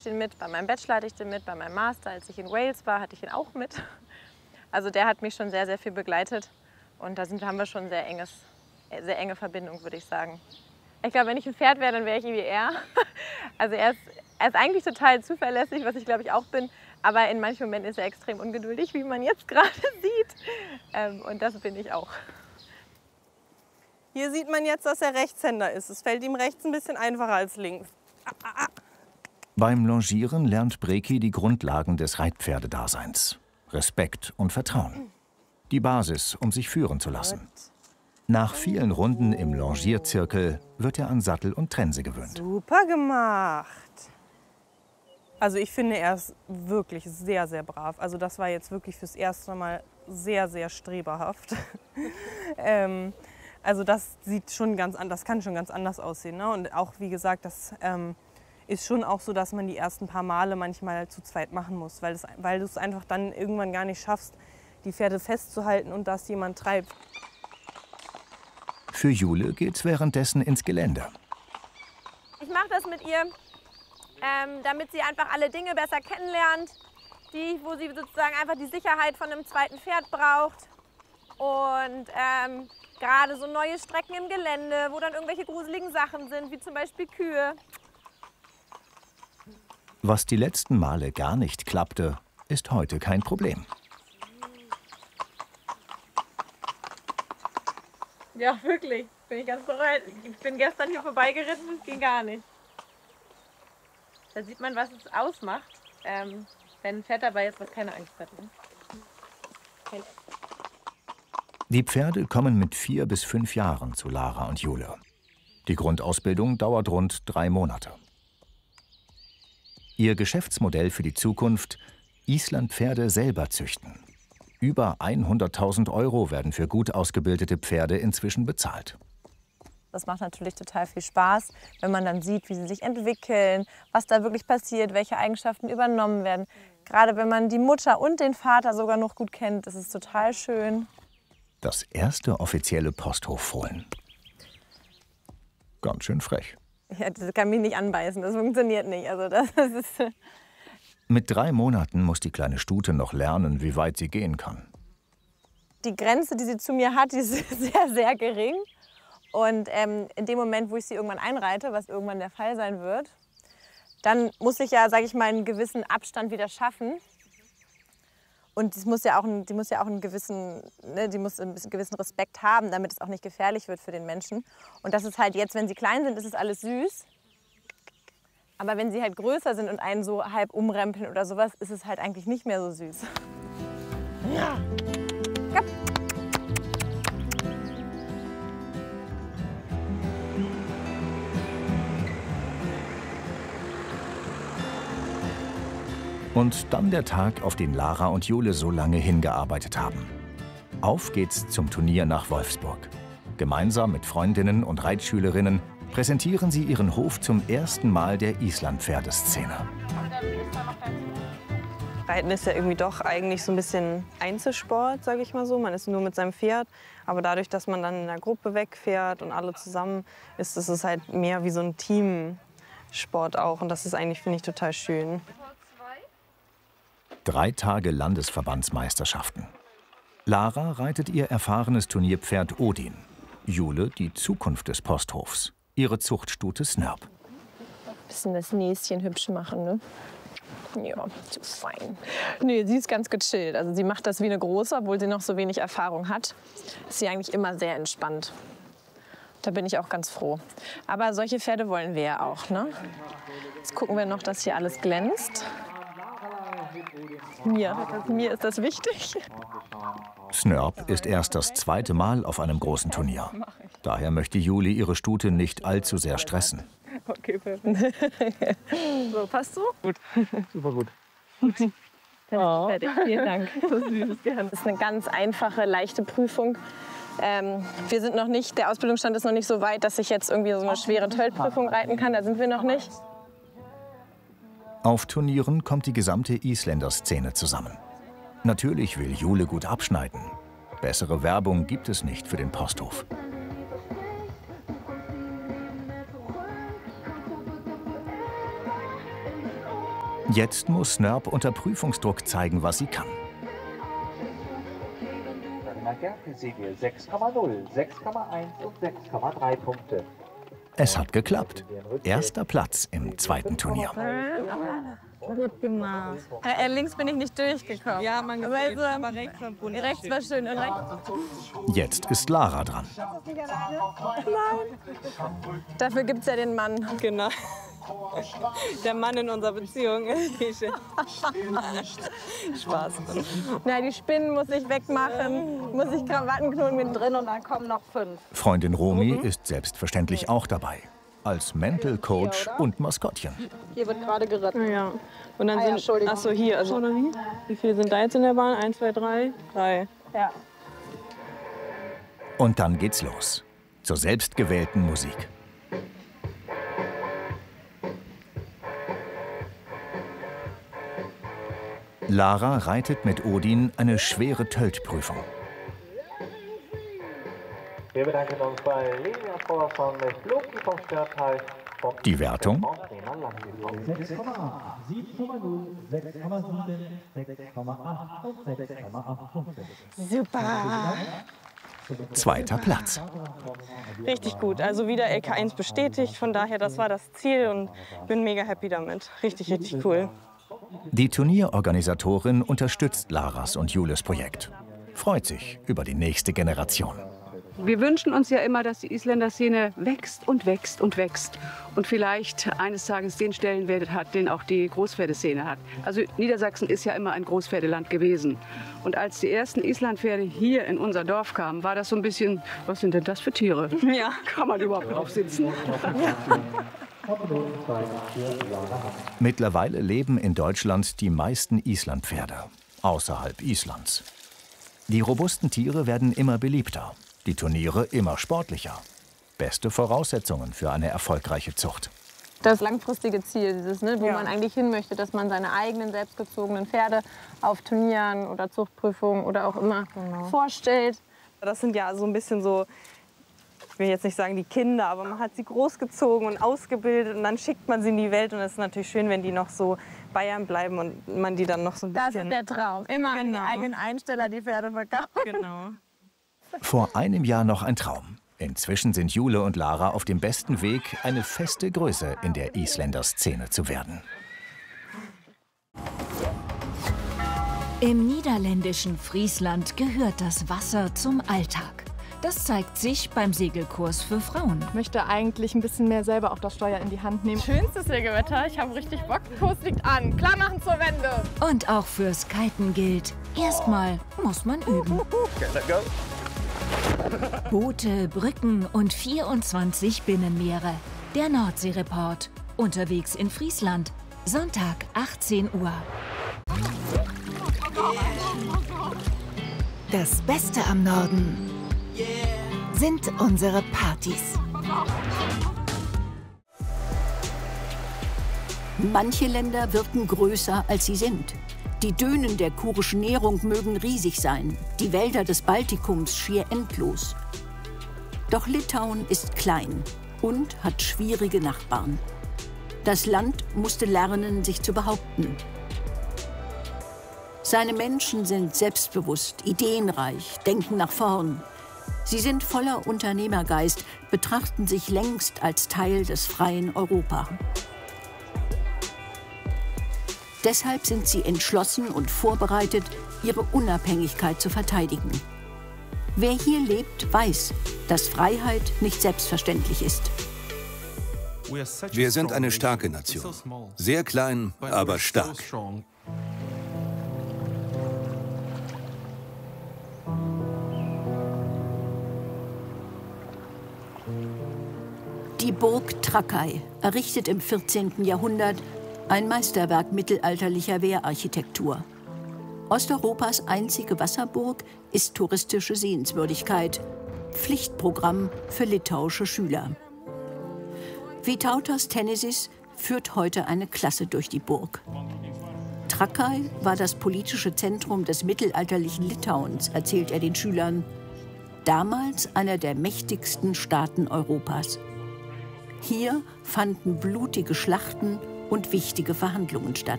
Den mit, bei meinem Bachelor hatte ich den mit, bei meinem Master, als ich in Wales war, hatte ich ihn auch mit. Also der hat mich schon sehr, sehr viel begleitet und haben wir schon sehr enge Verbindung, würde ich sagen. Ich glaube, wenn ich ein Pferd wäre, dann wäre ich irgendwie er. Also er ist eigentlich total zuverlässig, was ich glaube ich auch bin, aber in manchen Momenten ist er extrem ungeduldig, wie man jetzt gerade sieht. Und das bin ich auch. Hier sieht man jetzt, dass er Rechtshänder ist. Es fällt ihm rechts ein bisschen einfacher als links. Beim Longieren lernt Breki die Grundlagen des Reitpferdedaseins. Respekt und Vertrauen. Die Basis, um sich führen zu lassen. Nach vielen Runden im Longierzirkel wird er an Sattel und Trense gewöhnt. Super gemacht. Also ich finde, er ist wirklich sehr, sehr brav. Also das war jetzt wirklich fürs erste Mal sehr, sehr streberhaft. Also das sieht schon das kann schon ganz anders aussehen, ne? Und auch wie gesagt, das ist schon auch so, dass man die ersten paar Male manchmal zu zweit machen muss, weil du es einfach dann irgendwann gar nicht schaffst, die Pferde festzuhalten und dass jemand treibt. Für Jule geht's währenddessen ins Gelände. Ich mache das mit ihr, damit sie einfach alle Dinge besser kennenlernt, wo sie sozusagen einfach die Sicherheit von einem zweiten Pferd braucht. Und gerade so neue Strecken im Gelände, wo dann irgendwelche gruseligen Sachen sind, wie zum Beispiel Kühe. Was die letzten Male gar nicht klappte, ist heute kein Problem. Ja, wirklich. Bin ich ganz bereit. Ich bin gestern hier vorbeigeritten, das ging gar nicht. Da sieht man, was es ausmacht, wenn ein Pferd dabei ist, was keine Angst hat. Ne? Okay. Die Pferde kommen mit 4 bis 5 Jahren zu Lara und Jule. Die Grundausbildung dauert rund 3 Monate. Ihr Geschäftsmodell für die Zukunft: Islandpferde selber züchten. Über 100.000 € werden für gut ausgebildete Pferde inzwischen bezahlt. Das macht natürlich total viel Spaß, wenn man dann sieht, wie sie sich entwickeln, was da wirklich passiert, welche Eigenschaften übernommen werden. Gerade wenn man die Mutter und den Vater sogar noch gut kennt, das ist total schön. Das erste offizielle Posthoffohlen. Ganz schön frech. Ja, das kann mich nicht anbeißen, das funktioniert nicht. Also das ist Mit 3 Monaten muss die kleine Stute noch lernen, wie weit sie gehen kann. Die Grenze, die sie zu mir hat, die ist sehr, sehr gering. Und in dem Moment, wo ich sie irgendwann einreite, was irgendwann der Fall sein wird, dann muss ich ja, sage ich mal, einen gewissen Abstand wieder schaffen. Und die muss ja auch einen gewissen Respekt haben, damit es auch nicht gefährlich wird für den Menschen. Und das ist halt jetzt, wenn sie klein sind, ist es alles süß. Aber wenn sie halt größer sind und einen so halb umrempeln oder sowas, ist es halt eigentlich nicht mehr so süß. Ja. Ja. Und dann der Tag, auf den Lara und Jule so lange hingearbeitet haben. Auf geht's zum Turnier nach Wolfsburg. Gemeinsam mit Freundinnen und Reitschülerinnen präsentieren sie ihren Hof zum ersten Mal der Island-Pferdeszene. Reiten ist ja irgendwie doch eigentlich so ein bisschen Einzelsport, sage ich mal so. Man ist nur mit seinem Pferd. Aber dadurch, dass man dann in einer Gruppe wegfährt und alle zusammen ist es halt mehr wie so ein Teamsport auch. Und das ist eigentlich, finde ich, total schön. 3 Tage Landesverbandsmeisterschaften. Lara reitet ihr erfahrenes Turnierpferd Odin. Jule die Zukunft des Posthofs, ihre Zuchtstute Snörp. Bisschen das Näschen hübsch machen, ne? Ja, so fein. Nee, sie ist ganz gechillt. Also sie macht das wie eine Große, obwohl sie noch so wenig Erfahrung hat. Ist sie eigentlich immer sehr entspannt. Da bin ich auch ganz froh. Aber solche Pferde wollen wir ja auch, ne? Jetzt gucken wir noch, dass hier alles glänzt. Mir ist das wichtig. Snörp ist erst das 2. Mal auf einem großen Turnier. Daher möchte Jule ihre Stute nicht allzu sehr stressen. Okay, perfekt. So, passt so? Gut, super gut. Oh. Fertig. Vielen Dank. Das ist eine ganz einfache, leichte Prüfung. Wir sind noch nicht, der Ausbildungsstand ist noch nicht so weit, dass ich jetzt irgendwie so eine schwere Töllprüfung reiten kann. Da sind wir noch nicht. Auf Turnieren kommt die gesamte Isländer-Szene zusammen. Natürlich will Jule gut abschneiden. Bessere Werbung gibt es nicht für den Posthof. Jetzt muss Snörp unter Prüfungsdruck zeigen, was sie kann. Gerke Segel 6,0, 6,1 und 6,3 Punkte. Es hat geklappt. Erster Platz im zweiten Turnier. Gut gemacht. Links bin ich nicht durchgekommen. Ja, man aber, aber rechts war bunt. rechts war schön und rechts. Jetzt ist Lara dran. Dafür gibt es ja den Mann. Genau. Der Mann in unserer Beziehung. Spaß. Na, die Spinnen muss ich wegmachen, muss ich Krawattenknoten mit drin und dann kommen noch 5. Freundin Romy ist selbstverständlich auch dabei. Als Mental Coach und Maskottchen. Hier wird gerade geritten. Ja. Und dann sind, achso, hier. Also, wie viele sind da jetzt in der Bahn? 1, 2, 3? 3. Ja. Und dann geht's los. Zur selbstgewählten Musik. Lara reitet mit Odin eine schwere Töltprüfung. Wir bedanken uns bei Lenia Vorson mit Loki vom Störteil. Die Wertung? 6,8, 7,0, 6,7, 6,8 und 6,8 Punkte. Super. Zweiter Platz. Richtig gut. Also wieder LK1 bestätigt. Von daher, das war das Ziel und bin mega happy damit. Richtig, richtig cool. Die Turnierorganisatorin unterstützt Laras und Jules Projekt. Freut sich über die nächste Generation. Wir wünschen uns ja immer, dass die Isländer-Szene wächst und wächst und wächst und vielleicht eines Tages den Stellenwert hat, den auch die Großpferdeszene hat. Also Niedersachsen ist ja immer ein Großpferdeland gewesen. Und als die ersten Islandpferde hier in unser Dorf kamen, war das so ein bisschen, was sind denn das für Tiere? Ja. Kann man überhaupt drauf sitzen? Mittlerweile leben in Deutschland die meisten Islandpferde, außerhalb Islands. Die robusten Tiere werden immer beliebter, die Turniere immer sportlicher. Beste Voraussetzungen für eine erfolgreiche Zucht. Das langfristige Ziel, dieses, ne, wo man eigentlich hin möchte, dass man seine eigenen selbstgezogenen Pferde auf Turnieren oder Zuchtprüfungen oder auch immer vorstellt. Das sind ja so ein bisschen so, ich will jetzt nicht sagen die Kinder, aber man hat sie großgezogen und ausgebildet und dann schickt man sie in die Welt. Und es ist natürlich schön, wenn die noch so bei einem bleiben und man die dann noch so ein Das bisschen... ist der Traum. Immer an die eigenen Einsteller die Pferde verkaufen. Genau. Vor einem Jahr noch ein Traum. Inzwischen sind Jule und Lara auf dem besten Weg, eine feste Größe in der Isländer-Szene zu werden. Im niederländischen Friesland gehört das Wasser zum Alltag. Das zeigt sich beim Segelkurs für Frauen. Ich möchte eigentlich ein bisschen mehr selber auch das Steuer in die Hand nehmen. Schönstes Segelwetter, ich habe richtig Bock. Kurs liegt an. Klar machen zur Wende. Und auch fürs Kiten gilt, erstmal muss man üben. Boote, Brücken und 24 Binnenmeere. Der Nordsee-Report. Unterwegs in Friesland. Sonntag, 18 Uhr. Das Beste am Norden sind unsere Partys. Manche Länder wirken größer, als sie sind. Die Dünen der kurischen Nährung mögen riesig sein, die Wälder des Baltikums schier endlos. Doch Litauen ist klein und hat schwierige Nachbarn. Das Land musste lernen, sich zu behaupten. Seine Menschen sind selbstbewusst, ideenreich, denken nach vorn. Sie sind voller Unternehmergeist, betrachten sich längst als Teil des freien Europa. Deshalb sind sie entschlossen und vorbereitet, ihre Unabhängigkeit zu verteidigen. Wer hier lebt, weiß, dass Freiheit nicht selbstverständlich ist. Wir sind eine starke Nation. Sehr klein, aber stark. Die Burg Trakai, errichtet im 14. Jahrhundert, ein Meisterwerk mittelalterlicher Wehrarchitektur. Osteuropas einzige Wasserburg ist touristische Sehenswürdigkeit, Pflichtprogramm für litauische Schüler. Vytautas Tenesis führt heute eine Klasse durch die Burg. Trakai war das politische Zentrum des mittelalterlichen Litauens, erzählt er den Schülern. Damals einer der mächtigsten Staaten Europas. Hier fanden blutige Schlachten und wichtige Verhandlungen statt.